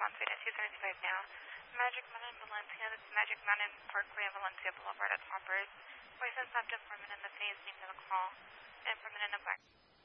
on Suite at 275 now. Magic Mountain, Valencia. This is Magic Mountain Parkway, Valencia Boulevard at Toppers. Voice and subject informant in the phase name of the call. Informant in the back.